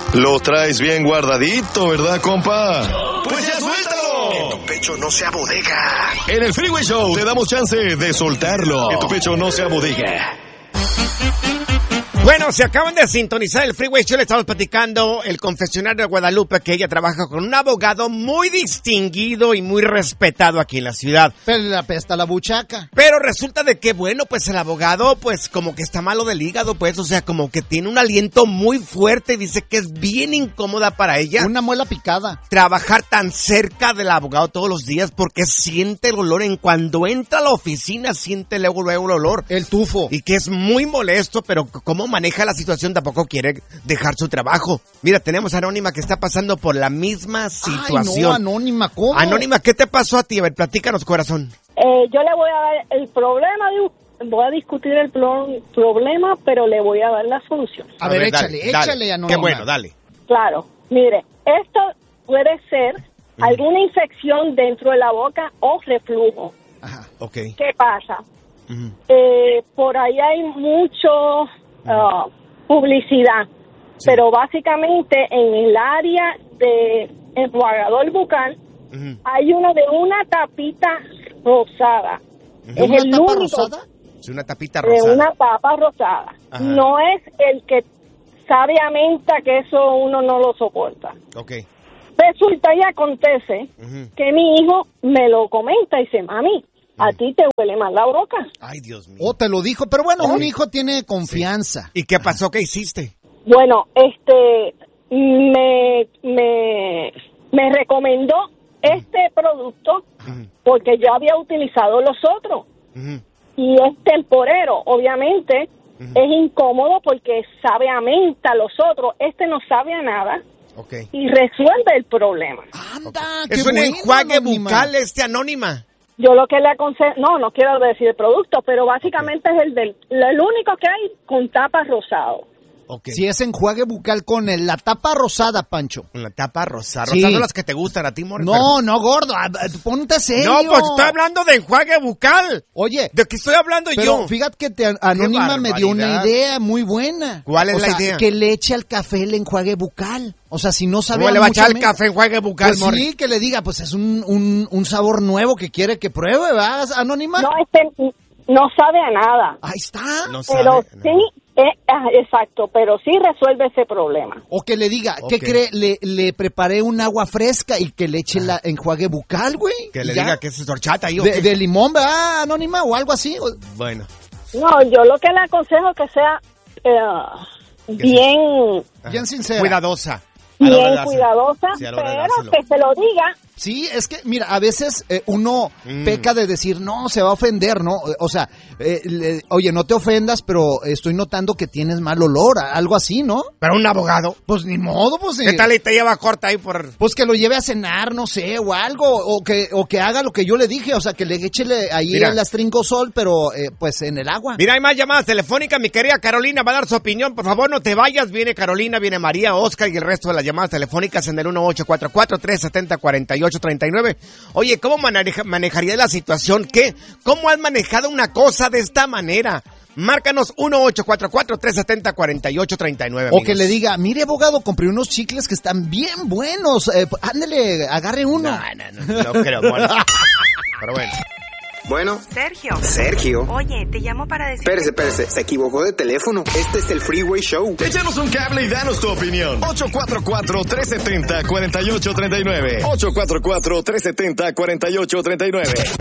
Lo traes bien guardadito, ¿verdad, compa? ¡Pues ya suéltalo! Que tu pecho no sea bodega. En el Freeway Show te damos chance de soltarlo. Que tu pecho no sea bodega. Bueno, se acaban de sintonizar el Freeway Show. Le estamos platicando el confesionario de Guadalupe, que ella trabaja con un abogado muy distinguido y muy respetado aquí en la ciudad. Pero le apesta la buchaca. Pero resulta de que, bueno, pues el abogado, pues como que está malo del hígado, pues, o sea, como que tiene un aliento muy fuerte y dice que es bien incómoda para ella. Una muela picada. Trabajar tan cerca del abogado todos los días porque siente el olor. En cuando entra a la oficina, siente luego el olor. El tufo. Y que es muy molesto, pero como maneja la situación, tampoco quiere dejar su trabajo. Mira, tenemos a Anónima que está pasando por la misma situación. Ay, no, Anónima, ¿cómo? Anónima, ¿qué te pasó a ti? A ver, platícanos, corazón. Yo le voy a dar el problema, voy a discutir el problema, pero le voy a dar la solución. A ver, dale, échale, Anónima. Qué bueno, dale. Claro, mire, esto puede ser alguna infección dentro de la boca o reflujo. Ajá. Ok. ¿Qué pasa? Por ahí hay mucho publicidad, pero básicamente en el área de enjuagador bucal hay uno de una tapita rosada. ¿De una tapa rosada? Sí, una tapita de rosada. una tapa rosada. Ajá. No es el que sabe a menta, que eso uno no lo soporta. Ok. Resulta y acontece que mi hijo me lo comenta y dice, mami, a ti te huele mal la boca. Ay, Dios mío. Oh, te lo dijo, pero bueno, un hijo tiene confianza. ¿Y qué pasó? ¿Qué hiciste? Bueno, me recomendó este producto porque yo había utilizado los otros y es temporero. Obviamente es incómodo porque sabe a menta los otros. Este no sabe a nada. Okay. Y resuelve el problema. Anda, Es qué un bueno, enjuague Anónima. bucal Anónima. Yo lo que le aconsejo, no quiero decir el producto, pero básicamente es el único que hay con tapa rosado. Okay. Si es enjuague bucal con la tapa rosada, Pancho. Con la tapa rosada. Sí. Rosadas son las que te gustan a ti, Morris. No, gordo, ponte serio. No, pues estoy hablando de enjuague bucal. Oye, ¿De qué estoy hablando pero yo? fíjate que Anónima me dio una idea muy buena. ¿Cuál es la idea? Que le eche al café el enjuague bucal. O sea, si no sabe ¿Cómo le va a mucho echar el menta, café enjuague bucal, pues Morris? sí, que le diga, pues es un sabor nuevo que quiere que pruebe, ¿verdad, Anónima? No, no sabe a nada. Ahí está. No Pero sabe, sí, exacto, pero sí resuelve ese problema. O que le diga, Ok. ¿qué cree? Le preparé un agua fresca y que le eche la enjuague bucal, güey. Que le Ya. diga que es horchata ahí. ¿o qué? De limón, ¿verdad, Anónima? O algo así. Bueno. No, yo lo que le aconsejo que sea bien Bien sincera. Cuidadosa. A la hora de bien dárselo. cuidadosa, Sí, a la hora de pero dárselo. que se lo diga. Sí, es que, mira, a veces uno peca de decir, no, se va a ofender, ¿no? O sea, oye, no te ofendas, pero estoy notando que tienes mal olor, algo así, ¿no? Pero un abogado. Pues ni modo, pues... ¿Qué tal y te lleva corta ahí por...? Pues que lo lleve a cenar, no sé, o algo, o que haga lo que yo le dije, o sea, que le échele ahí Mira. el astringosol, pero pues en el agua. Mira, hay más llamadas telefónicas. Mi querida Carolina va a dar su opinión. Por favor, no te vayas. Viene Carolina, viene María, Oscar y el resto de las llamadas telefónicas en el 1844-370-4839. Oye, ¿cómo manejarías la situación? ¿Cómo has manejado una cosa de esta manera? Márcanos 1844-370-4839. O que le diga, mire, abogado, compré unos chicles que están bien buenos. Ándele, agarre uno. No creo, bueno. Pero bueno. Bueno, Sergio. Sergio. Oye, te llamo para decir... Espérese, se equivocó de teléfono. Este es el Freeway Show. Échanos un cable y danos tu opinión. 844-370-4839. 844-370-4839.